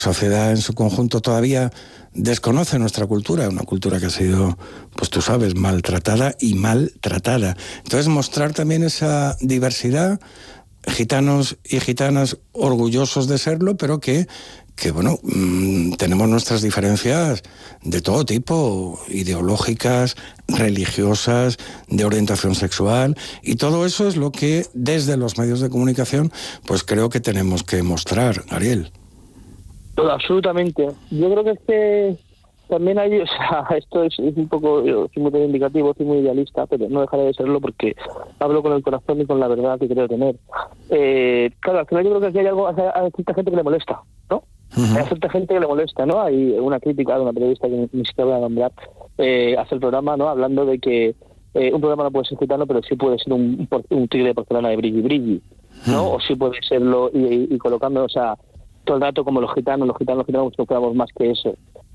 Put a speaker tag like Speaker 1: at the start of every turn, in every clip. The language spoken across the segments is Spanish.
Speaker 1: sociedad en su conjunto todavía desconoce nuestra cultura, una cultura que ha sido, pues tú sabes, maltratada y maltratada. Entonces mostrar también esa diversidad, gitanos y gitanas orgullosos de serlo, pero que bueno, tenemos nuestras diferencias de todo tipo, ideológicas, religiosas, de orientación sexual, y todo eso es lo que desde los medios de comunicación pues creo que tenemos que mostrar, Ariel.
Speaker 2: Absolutamente. Yo creo que es que también hay, o sea, esto es un poco, yo soy muy reivindicativo, soy muy idealista, pero no dejaré de serlo porque hablo con el corazón y con la verdad que creo tener. Claro, al final yo creo que aquí hay cierta gente que le molesta, ¿no? Uh-huh. Hay cierta gente que le molesta, ¿no? Hay una crítica de una periodista que ni siquiera voy a nombrar, hace el programa, ¿no? Hablando de que un programa no puede ser gitano, pero sí puede ser un tigre de porcelana de brilli, ¿no? Uh-huh. O sí puede serlo y colocando, o sea, todo el rato como los gitanos no quedamos más que eso.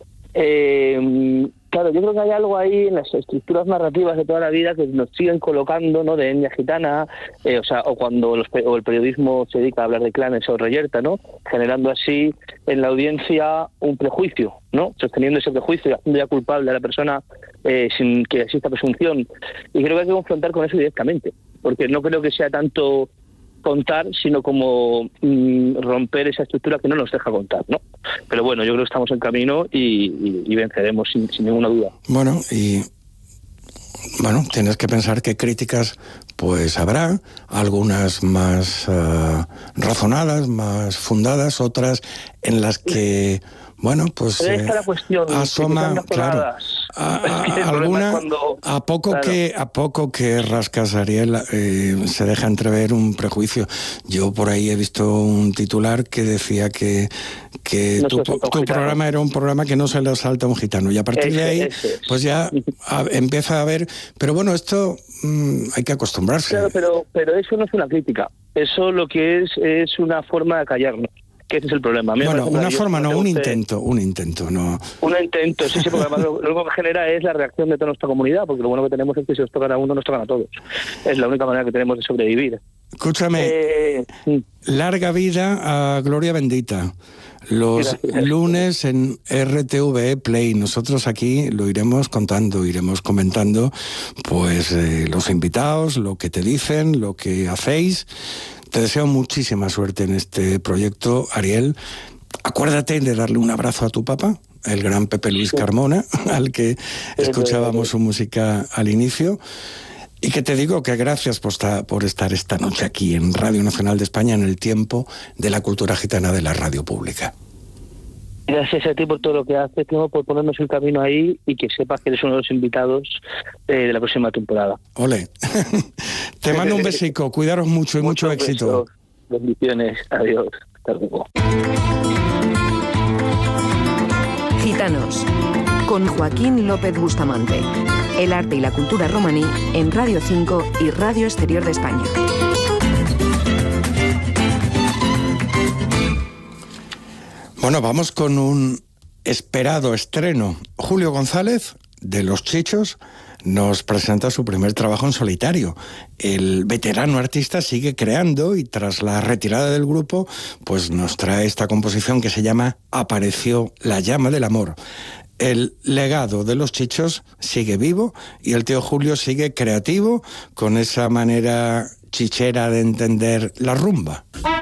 Speaker 2: Claro, yo creo que hay algo ahí en las estructuras narrativas de toda la vida que nos siguen colocando, ¿no? De etnia gitana, o cuando el periodismo se dedica a hablar de clanes o reyerta, ¿no? Generando así en la audiencia un prejuicio, ¿no? Sosteniendo ese prejuicio y haciendo ya culpable a la persona sin que exista presunción. Y creo que hay que confrontar con eso directamente, porque no creo que sea tanto contar, sino como romper esa estructura que no nos deja contar, ¿no? Pero bueno, yo creo que estamos en camino y venceremos sin ninguna duda.
Speaker 1: Bueno, tienes que pensar que críticas pues habrá, algunas más razonadas, más fundadas, sí, en las que bueno, pues
Speaker 2: la cuestión,
Speaker 1: asoma, claro, alguna, a poco que rascas, Ariel, se deja entrever un prejuicio. Yo por ahí he visto un titular que decía que tu programa era un programa que no se le salta a un gitano, y a partir de ahí pues ya empieza a haber, pero bueno, esto hay que acostumbrarse.
Speaker 2: Claro, pero eso no es una crítica, eso lo que es una forma de callarnos. Que ese es el problema.
Speaker 1: Bueno, una forma no, un intento, no.
Speaker 2: Un intento, sí, porque además lo único que genera es la reacción de toda nuestra comunidad, porque lo bueno que tenemos es que si nos tocan a uno, nos tocan a todos. Es la única manera que tenemos de sobrevivir.
Speaker 1: Escúchame, larga vida a Gloria Bendita. Los lunes en RTVE Play. Nosotros aquí lo iremos contando, iremos comentando, pues los invitados, lo que te dicen, lo que hacéis. Te deseo muchísima suerte en este proyecto, Ariel. Acuérdate de darle un abrazo a tu papá, el gran Pepe Luis Carmona, al que escuchábamos su música al inicio. Y que te digo que gracias por estar esta noche aquí en Radio Nacional de España, en el tiempo de la cultura gitana de la radio pública.
Speaker 2: Gracias a ti por todo lo que haces, por ponernos el camino ahí, y que sepas que eres uno de los invitados de la próxima temporada.
Speaker 1: Ole. Te mando un besico, cuidaros mucho y mucho éxito.
Speaker 2: Besos. Bendiciones, adiós, hasta luego.
Speaker 3: Gitanos, con Joaquín López Bustamante. El arte y la cultura romaní en Radio 5 y Radio Exterior de España.
Speaker 1: Bueno, vamos con un esperado estreno. Julio González, de Los Chichos, nos presenta su primer trabajo en solitario. El veterano artista sigue creando y tras la retirada del grupo, pues nos trae esta composición que se llama Apareció la llama del amor. El legado de Los Chichos sigue vivo y el tío Julio sigue creativo con esa manera chichera de entender la rumba.